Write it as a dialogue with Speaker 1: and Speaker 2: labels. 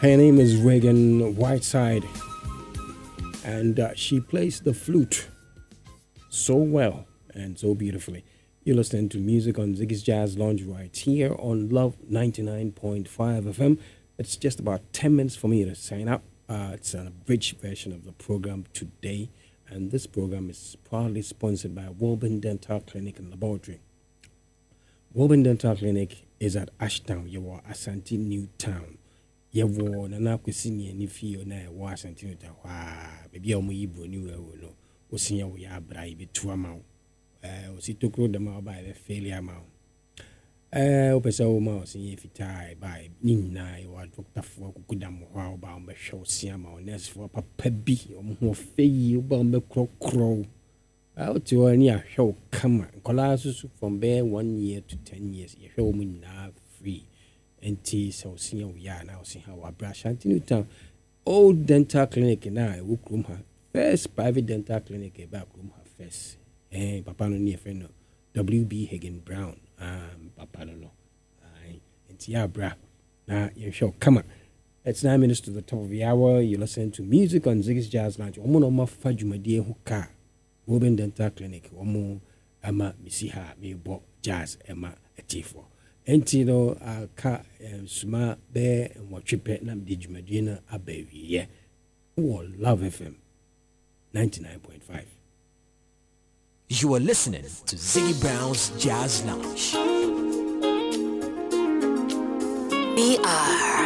Speaker 1: Her name is Reagan Whiteside, and she plays the flute so well and so beautifully. You're listening to music on Ziggy's Jazz Lounge right here on Love 99.5 FM. It's just about 10 minutes for me to sign up. It's an abridged version of the program today, and this program is proudly sponsored by Woburn Dental Clinic and Laboratory. Woburn Dental Clinic is at Ashtown, Yawa, Asante New Town. Yawa, Nana Kusini, and if you know, Asante New Town, maybe I'm Ibro New no, Osinya, we are bribe to amount. Ositokro the mouth by the failure amount. Opesa mouse in if tie by Nina, or Doctor for Kudam, how bound by show Siama, or nest for Papa B, or more fay, bomb crow. Out to a near show, come Colossus from bear 1 year to 10 years. You show me now free. And tea so senior we are now see how I brush until New Town. Old dental clinic and I will room her first private dental clinic about room her first. Papa no near friend W.B. Hagen Brown. Papa no. And tia bra. Now you show come on. It's 9 minutes to the top of the hour. You listen to music on Ziggy's Jazz Lounge. Omo no ma fajuma die huka. Woburn Dental Clinic, Omo Ama Misiha, me bo jazz Emma Etifo. Enti no ka suma be and what chipet nam dijumadina abewi ye. Love FM 99.5.
Speaker 2: You are listening to Ziggy Brown's Jazz Lounge.
Speaker 3: We are